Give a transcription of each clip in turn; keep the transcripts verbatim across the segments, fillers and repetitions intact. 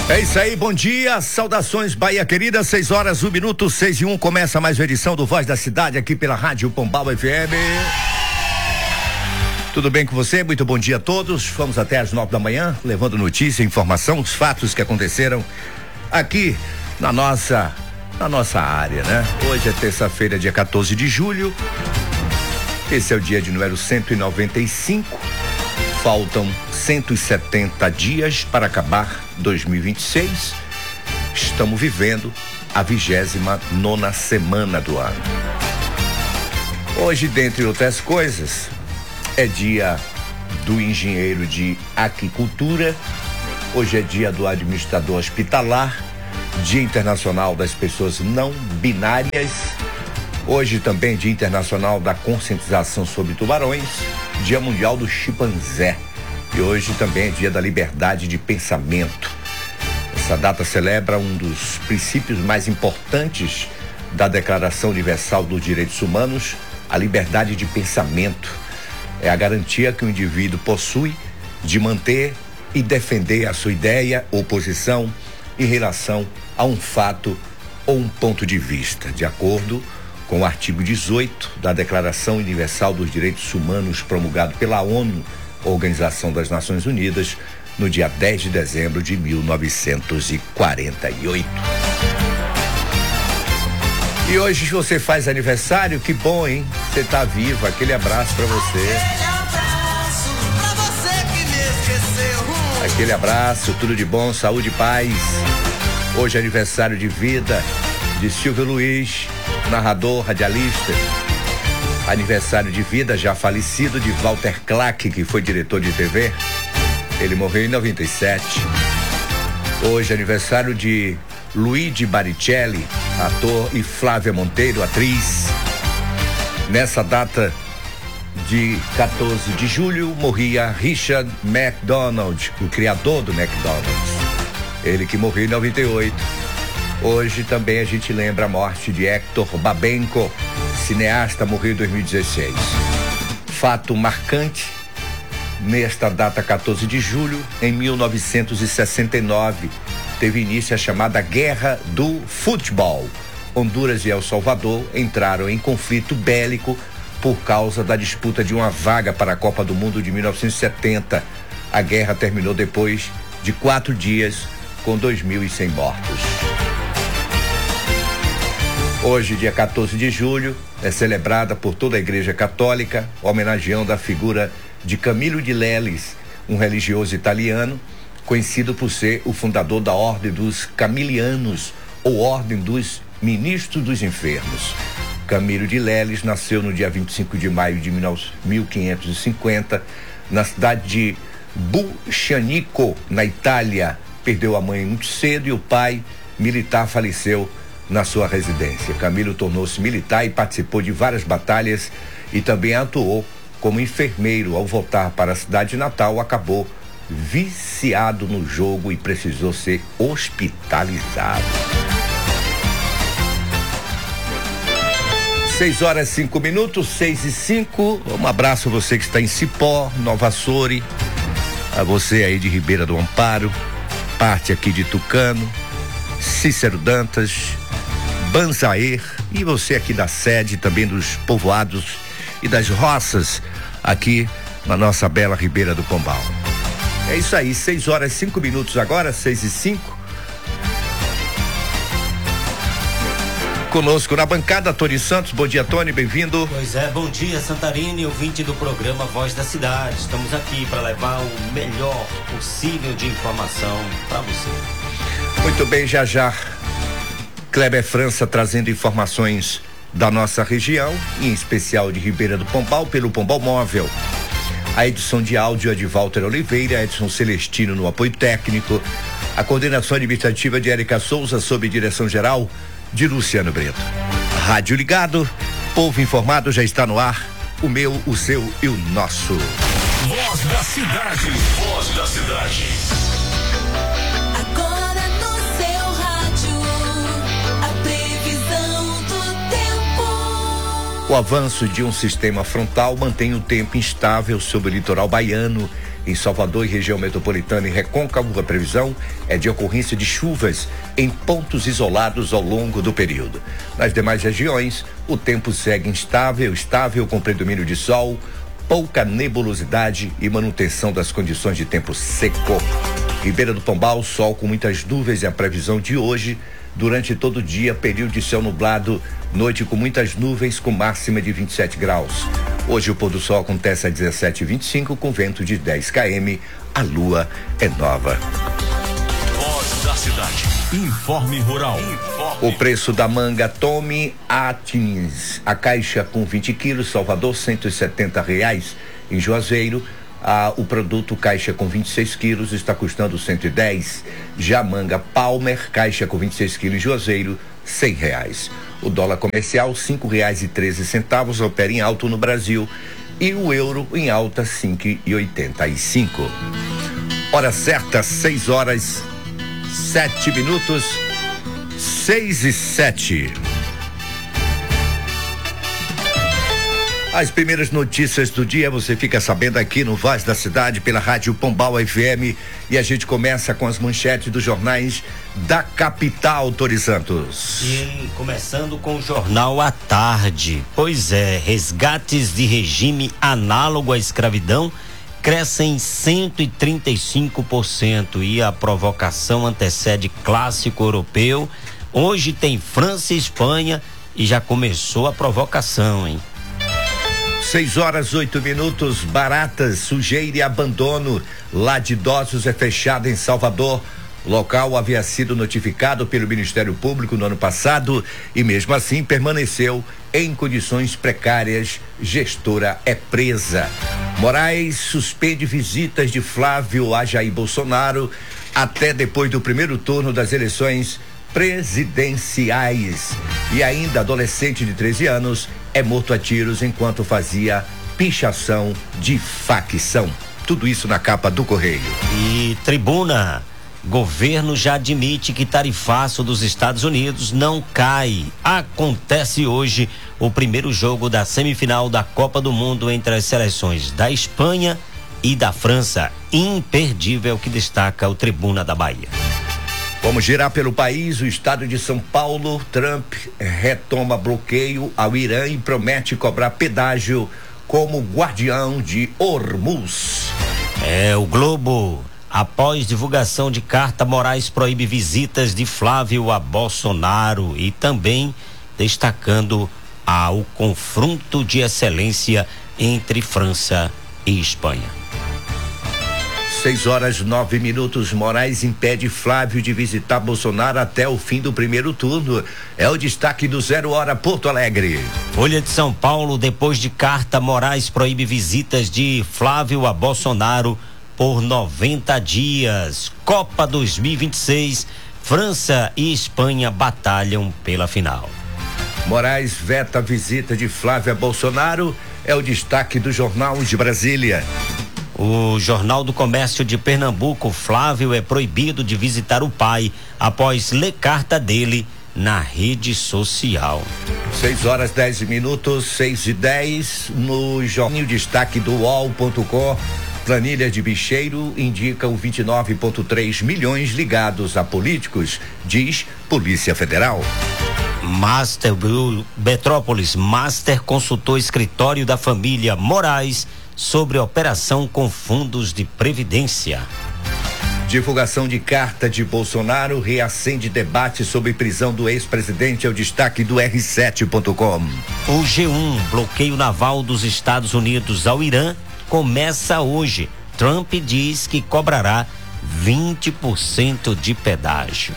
É isso aí, bom dia, saudações Bahia querida, seis horas, um minuto, seis e um, começa mais uma edição do Voz da Cidade aqui pela Rádio Pombal F M. Tudo bem com você? Muito bom dia a todos, vamos até às nove da manhã, levando notícia, informação, os fatos que aconteceram aqui na nossa, na nossa área, né? Hoje é terça-feira, dia quatorze de julho, esse é o dia de número cento e noventa e cinco, faltam cento e setenta dias para acabar dois mil e vinte e seis. Estamos vivendo a vigésima nona semana do ano. Hoje, dentre outras coisas, é dia do engenheiro de aquicultura. Hoje é dia do administrador hospitalar, Dia Internacional das Pessoas Não Binárias. Hoje também é Dia Internacional da Conscientização sobre Tubarões, Dia Mundial do Chimpanzé. E hoje também é Dia da Liberdade de Pensamento. Essa data celebra um dos princípios mais importantes da Declaração Universal dos Direitos Humanos, a liberdade de pensamento. É a garantia que o indivíduo possui de manter e defender a sua ideia ou posição em relação a um fato ou um ponto de vista, de acordo com o artigo dezoito da Declaração Universal dos Direitos Humanos, promulgado pela ONU, Organização das Nações Unidas, no dia dez de dezembro de mil novecentos e quarenta e oito. E hoje você faz aniversário, que bom, hein? Você tá vivo, aquele abraço pra você. Aquele abraço pra você que me esqueceu. Aquele abraço, tudo de bom, saúde e paz. Hoje é aniversário de vida de Silvio Luiz, narrador, radialista. Aniversário de vida já falecido de Walter Clark, que foi diretor de T V. Ele morreu em noventa e sete. Hoje é aniversário de Luigi Baricelli, ator, e Flávia Monteiro, atriz. Nessa data de quatorze de julho morria Richard McDonald, o criador do McDonald's. Ele que morreu em noventa e oito. Hoje também a gente lembra a morte de Hector Babenco, cineasta, morreu em dois mil e dezesseis. Fato marcante, nesta data quatorze de julho, em mil novecentos e sessenta e nove, teve início a chamada Guerra do Futebol. Honduras e El Salvador entraram em conflito bélico por causa da disputa de uma vaga para a Copa do Mundo de mil novecentos e setenta. A guerra terminou depois de quatro dias, com dois mil e cem mortos. Hoje, dia quatorze de julho, é celebrada por toda a Igreja Católica, homenageando a figura de Camilo de Leles, um religioso italiano, conhecido por ser o fundador da Ordem dos Camilianos, ou Ordem dos Ministros dos Enfermos. Camilo de Leles nasceu no dia vinte e cinco de maio de mil quinhentos e cinquenta, na cidade de Buccianico, na Itália. Perdeu a mãe muito cedo e o pai, militar, faleceu na sua residência. Camilo tornou-se militar e participou de várias batalhas e também atuou como enfermeiro. Ao voltar para a cidade natal, acabou viciado no jogo e precisou ser hospitalizado. seis horas e cinco minutos, seis e cinco. Um abraço a você que está em Cipó, Nova Açores, a você aí de Ribeira do Amparo, parte aqui de Tucano, Cícero Dantas, Banzaer, e você aqui da sede, também dos povoados e das roças aqui na nossa bela Ribeira do Pombal. É isso aí, seis horas e cinco minutos agora, seis e cinco. Conosco na bancada, Tony Santos. Bom dia, Tony, bem-vindo. Pois é, bom dia, Santarine, ouvinte do programa Voz da Cidade. Estamos aqui para levar o melhor possível de informação para você. Muito bem, já já Kleber França trazendo informações da nossa região, em especial de Ribeira do Pombal, pelo Pombal Móvel. A edição de áudio é de Walter Oliveira, Edson Celestino no apoio técnico, a coordenação administrativa de Érica Souza, sob direção geral de Luciano Brito. Rádio ligado, povo informado, já está no ar, o meu, o seu e o nosso. Voz da Cidade. Voz da Cidade. Agora no seu rádio, a previsão do tempo. O avanço de um sistema frontal mantém o tempo instável sobre o litoral baiano em Salvador e região metropolitana e Recôncavo. A previsão é de ocorrência de chuvas em pontos isolados ao longo do período. Nas demais regiões, o tempo segue instável, estável com predomínio de sol, pouca nebulosidade e manutenção das condições de tempo seco. Ribeira do Pombal, sol com muitas nuvens é a previsão de hoje. Durante todo o dia, período de céu nublado, noite com muitas nuvens, com máxima de vinte e sete graus. Hoje o pôr do sol acontece a dezessete e vinte e cinco, com vento de dez quilômetros. A lua é nova. Voz da cidade. Informe Rural. Informe. O preço da manga Tommy Atkins, a caixa com vinte quilos, Salvador, cento e setenta reais. Em Juazeiro, Ah, o produto caixa com vinte e seis quilos está custando cento e dez. Já manga Palmer, caixa com vinte e seis quilos em Juazeiro, cem reais. O dólar comercial, cinco reais e treze centavos, opera em alto no Brasil. E o euro em alta, cinco e oitenta e cinco. Hora certa, seis horas, sete minutos, seis e sete. As primeiras notícias do dia você fica sabendo aqui no Voz da Cidade pela Rádio Pombal F M, e a gente começa com as manchetes dos jornais da capital, Tori Santos. E começando com o Jornal à Tarde. Pois é, resgates de regime análogo à escravidão crescem cento e trinta e cinco por cento e a provocação antecede clássico europeu. Hoje tem França e Espanha e já começou a provocação, hein? Seis horas, oito minutos. Baratas, sujeira e abandono. Lá de idosos é fechado em Salvador. O local havia sido notificado pelo Ministério Público no ano passado e mesmo assim permaneceu em condições precárias. Gestora é presa. Moraes suspende visitas de Flávio a Jair Bolsonaro até depois do primeiro turno das eleições presidenciais. E ainda adolescente de treze anos é morto a tiros enquanto fazia pichação de facção. Tudo isso na capa do Correio. E Tribuna, governo já admite que tarifaço dos Estados Unidos não cai. Acontece hoje o primeiro jogo da semifinal da Copa do Mundo entre as seleções da Espanha e da França. Imperdível, que destaca o Tribuna da Bahia. Vamos girar pelo país. O estado de São Paulo, Trump retoma bloqueio ao Irã e promete cobrar pedágio como guardião de Hormuz. É, o Globo, após divulgação de carta, Moraes proíbe visitas de Flávio a Bolsonaro e também destacando ah, o confronto de excelência entre França e Espanha. Seis horas, nove minutos. Moraes impede Flávio de visitar Bolsonaro até o fim do primeiro turno. É o destaque do Zero Hora Porto Alegre. Folha de São Paulo, depois de carta, Moraes proíbe visitas de Flávio a Bolsonaro por noventa dias. Copa dois mil e vinte e seis, França e Espanha batalham pela final. Moraes veta a visita de Flávio a Bolsonaro. É o destaque do Jornal de Brasília. O Jornal do Comércio de Pernambuco, Flávio é proibido de visitar o pai após ler carta dele na rede social. Seis horas, dez minutos, seis e dez. No jornal, destaque do U O L ponto com, planilha de bicheiro indicam vinte e nove vírgula três milhões ligados a políticos, diz Polícia Federal. Master Betrópolis, Master consultou escritório da família Moraes sobre operação com fundos de previdência. Divulgação de carta de Bolsonaro reacende debate sobre prisão do ex-presidente. É o destaque do R sete ponto com. O G um, bloqueio naval dos Estados Unidos ao Irã, começa hoje. Trump diz que cobrará vinte por cento de pedágio.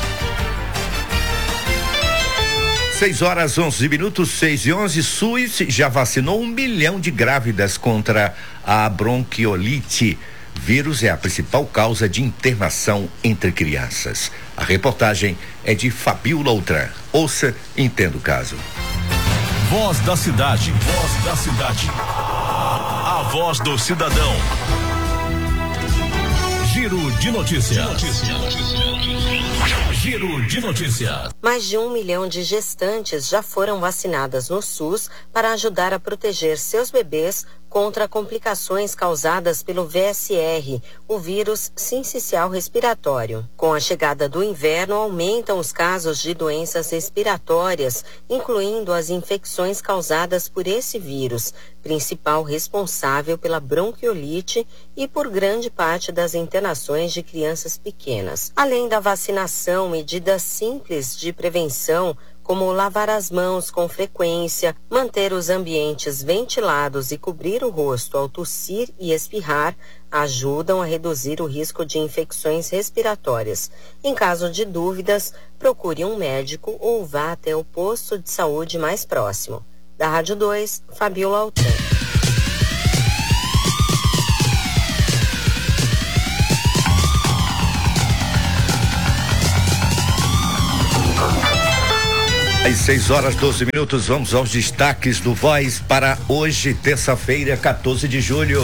Seis horas, onze minutos, seis e onze. SUS já vacinou um milhão de grávidas contra a bronquiolite. Vírus é a principal causa de internação entre crianças. A reportagem é de Fabiola Outran. Ouça e entenda o caso. Voz da cidade. Voz da cidade. A voz do cidadão. Giro de notícias. Giro de notícias. Mais de um milhão de gestantes já foram vacinadas no SUS para ajudar a proteger seus bebês contra complicações causadas pelo V S R, o vírus sincicial respiratório. Com a chegada do inverno, aumentam os casos de doenças respiratórias, incluindo as infecções causadas por esse vírus, principal responsável pela bronquiolite e por grande parte das internações de crianças pequenas. Além da vacinação, medidas simples de prevenção, como lavar as mãos com frequência, manter os ambientes ventilados e cobrir o rosto ao tossir e espirrar, ajudam a reduzir o risco de infecções respiratórias. Em caso de dúvidas, procure um médico ou vá até o posto de saúde mais próximo. Da Rádio dois, Fabiola Altan. Às seis horas, doze minutos, vamos aos destaques do Voz para hoje, terça-feira, quatorze de julho.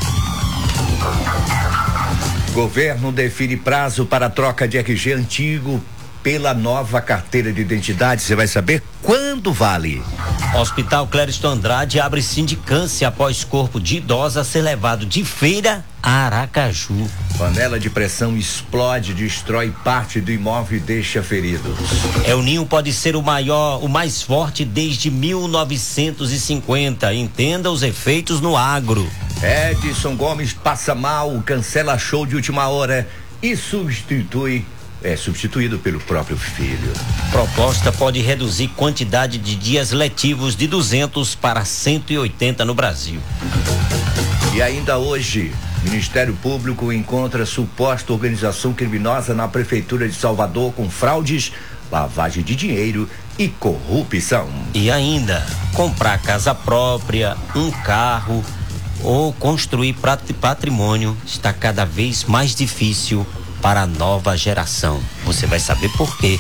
Governo define prazo para troca de R G antigo pela nova carteira de identidade. Você vai saber quando vale. Hospital Clériston Andrade abre sindicância após corpo de idosa ser levado de feira a Aracaju. Panela de pressão explode, destrói parte do imóvel e deixa feridos. El Ninho pode ser o maior, o mais forte desde mil novecentos e cinquenta. Entenda os efeitos no agro. Edson Gomes passa mal, cancela show de última hora e substitui é substituído pelo próprio filho. Proposta pode reduzir quantidade de dias letivos de duzentos para cento e oitenta no Brasil. E ainda hoje, Ministério Público encontra suposta organização criminosa na Prefeitura de Salvador com fraudes, lavagem de dinheiro e corrupção. E ainda, comprar casa própria, um carro ou construir patrimônio está cada vez mais difícil para a nova geração. Você vai saber por quê.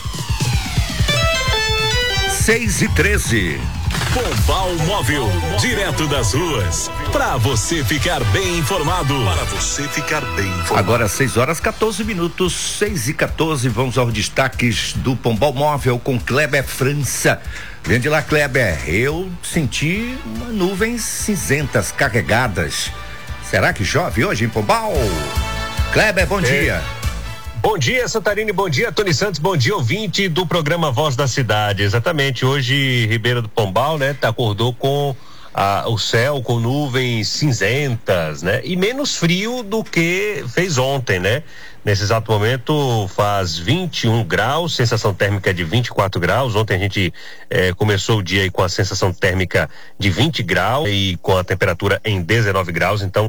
seis e treze. Pombal Móvel, direto das ruas, para você ficar bem informado. Para você ficar bem informado. Agora seis horas, quatorze minutos, seis e quatorze, vamos aos destaques do Pombal Móvel com Kleber França. Vem de lá, Kleber. Eu senti uma nuvens cinzentas carregadas. Será que chove hoje em Pombal? Kleber, bom é. dia. Bom dia, Santarine, bom dia, Tony Santos, bom dia, ouvinte do programa Voz da Cidade. Exatamente, hoje Ribeira do Pombal, né, tá, acordou com ah, o céu com nuvens cinzentas, né, e menos frio do que fez ontem, né. Nesse exato momento faz vinte e um graus, sensação térmica de vinte e quatro graus. Ontem a gente eh, começou o dia aí com a sensação térmica de vinte graus e com a temperatura em dezenove graus, então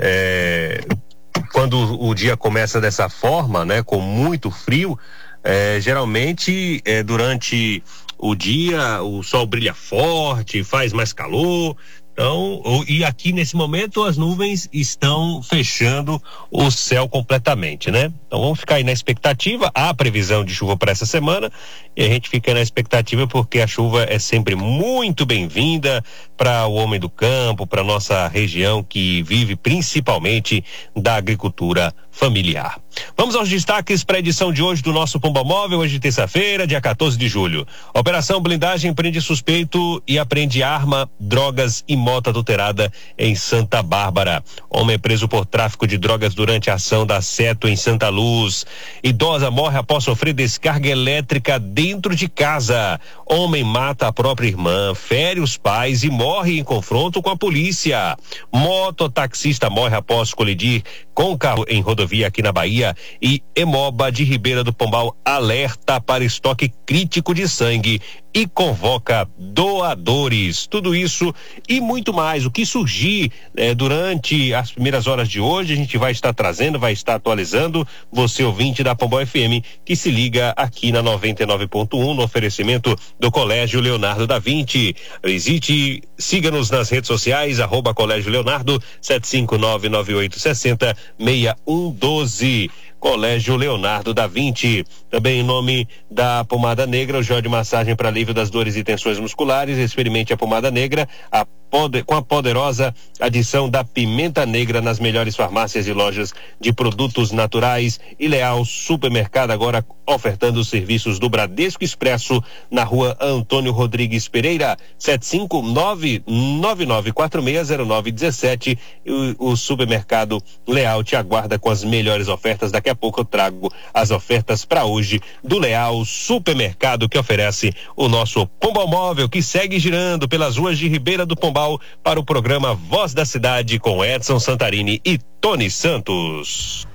eh, quando o dia começa dessa forma, né, com muito frio, é, geralmente é, durante o dia o sol brilha forte, faz mais calor. Então, e aqui nesse momento as nuvens estão fechando o céu completamente, né? Então vamos ficar aí na expectativa. Há previsão de chuva para essa semana e a gente fica na expectativa porque a chuva é sempre muito bem-vinda para o homem do campo, para nossa região que vive principalmente da agricultura familiar. Vamos aos destaques para a edição de hoje do nosso Pombal Móvel, hoje terça-feira, dia quatorze de julho. Operação Blindagem prende suspeito e apreende arma, drogas e moto adulterada em Santa Bárbara. Homem é preso por tráfico de drogas durante a ação da Seto em Santa Luz. Idosa morre após sofrer descarga elétrica dentro de casa. Homem mata a própria irmã, fere os pais e morre em confronto com a polícia. Mototaxista morre após colidir com carro em rodovia aqui na Bahia. E Hemoba de Ribeira do Pombal alerta para estoque crítico de sangue e convoca doadores. Tudo isso e muito mais. O que surgir eh, durante as primeiras horas de hoje, a gente vai estar trazendo, vai estar atualizando. Você, ouvinte da Pombal F M, que se liga aqui na noventa e nove ponto um, no oferecimento do Colégio Leonardo da Vinci. Visite, siga-nos nas redes sociais, arroba Colégio Leonardo, sete cinco nove nove oito seis zero seis um um doze. Colégio Leonardo da Vinci. Também em nome da pomada negra, o gel de massagem para alívio das dores e tensões musculares. Experimente a pomada negra, a poder, com a poderosa adição da pimenta negra nas melhores farmácias e lojas de produtos naturais. E Leal Supermercado agora ofertando os serviços do Bradesco Expresso na rua Antônio Rodrigues Pereira, sete cinco nove nove nove quatro seis zero nove um sete. O, o supermercado Leal te aguarda com as melhores ofertas. Daqui a pouco eu trago as ofertas para hoje do Leal Supermercado, que oferece o nosso Pombal Móvel, que segue girando pelas ruas de Ribeira do Pombal para o programa Voz da Cidade com Edson Santarini e Tony Santos.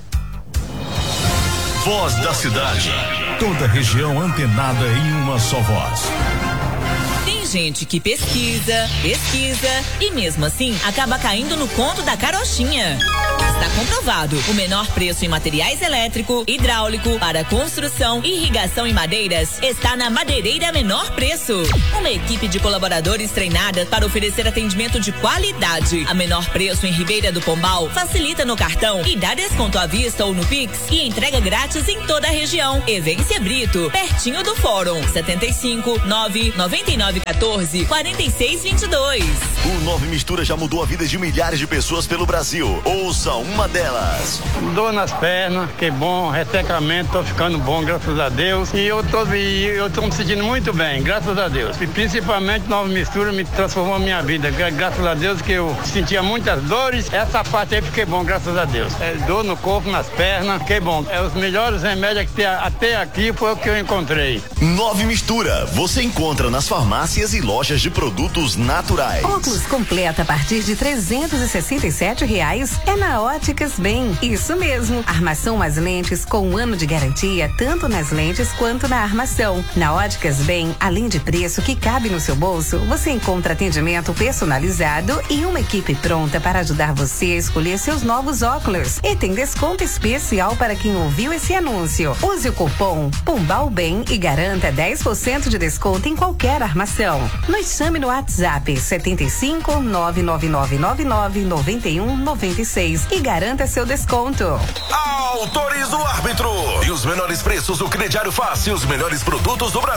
Voz da Cidade. Toda região antenada em uma só voz. Tem gente que pesquisa, pesquisa e mesmo assim acaba caindo no conto da carochinha. Está comprovado. O menor preço em materiais elétrico, hidráulico, para construção, irrigação e madeiras está na Madeireira Menor Preço. Uma equipe de colaboradores treinada para oferecer atendimento de qualidade. A Menor Preço em Ribeira do Pombal facilita no cartão e dá desconto à vista ou no Pix e entrega grátis em toda a região. Evência Brito, pertinho do Fórum. setenta e cinco, nove nove nove quatorze, quarenta e seis vinte e dois. O Nove Mistura já mudou a vida de milhares de pessoas pelo Brasil. Ouça uma delas. Dor nas pernas, que bom, ressecamento, tô ficando bom, graças a Deus. E eu tô, e eu tô me sentindo muito bem, graças a Deus. E principalmente Nova Mistura me transformou a minha vida. Graças a Deus que eu sentia muitas dores. Essa parte aí fiquei bom, graças a Deus. É, dor no corpo, nas pernas, fiquei bom. É os melhores remédios que tem até aqui foi o que eu encontrei. Nove Mistura, você encontra nas farmácias e lojas de produtos naturais. Óculos completo a partir de trezentos e sessenta e sete reais é na Óticas Bem. Isso mesmo, armação mais lentes com um ano de garantia, tanto nas lentes quanto na armação. Na Óticas Bem, além de preço que cabe no seu bolso, você encontra atendimento personalizado e uma equipe pronta para ajudar você a escolher seus novos óculos. E tem desconto especial para quem ouviu esse anúncio. Use o cupom Pombal Bem e garanta dez por cento de desconto em qualquer armação. Nos chame no WhatsApp setenta e cinco, nove nove nove nove nove, noventa e um, noventa e seis e garanta seu desconto. Autoriza o árbitro. E os menores preços do crediário fácil, os melhores produtos do Brasil.